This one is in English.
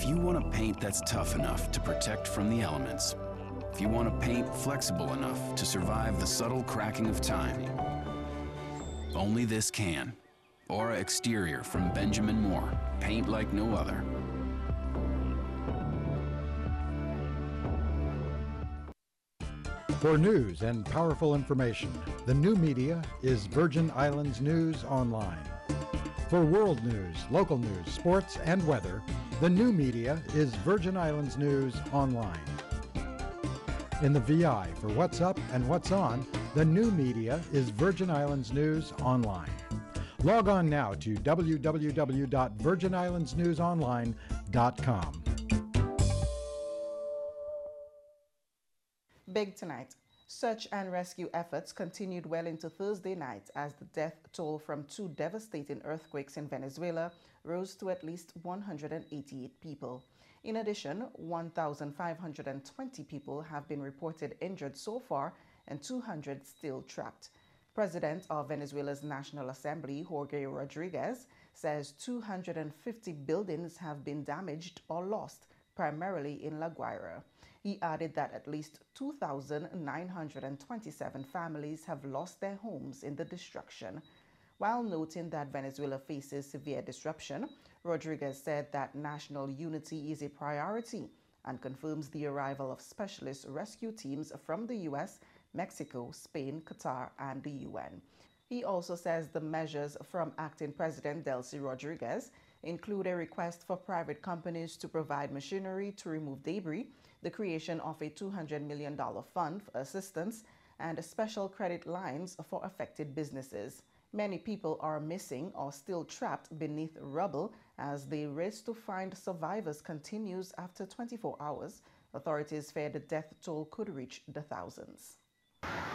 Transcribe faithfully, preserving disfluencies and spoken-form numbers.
you want a paint that's tough enough to protect from the elements, if you want a paint flexible enough to survive the subtle cracking of time, only this can. Aura Exterior from Benjamin Moore. Paint like no other. For news and powerful information, the new media is Virgin Islands News Online. For world news, local news, sports, and weather, the new media is Virgin Islands News Online. In the V I for what's up and what's on, the new media is Virgin Islands News Online. Log on now to w w w dot virgin islands news online dot com. Big tonight. Search and rescue efforts continued well into Thursday night as the death toll from two devastating earthquakes in Venezuela rose to at least one hundred eighty-eight people. In addition, one thousand five hundred twenty people have been reported injured so far and two hundred still trapped. President of Venezuela's National Assembly, Jorge Rodriguez, says two hundred fifty buildings have been damaged or lost, primarily in La Guaira. He added that at least two thousand nine hundred twenty-seven families have lost their homes in the destruction. While noting that Venezuela faces severe disruption, Rodriguez said that national unity is a priority and confirms the arrival of specialist rescue teams from the U S, Mexico, Spain, Qatar, and the U N. He also says the measures from acting President Delcy Rodriguez include a request for private companies to provide machinery to remove debris, the creation of a two hundred million dollars fund for assistance, and special credit lines for affected businesses. Many people are missing or still trapped beneath rubble as the race to find survivors continues after twenty-four hours. Authorities fear the death toll could reach the thousands.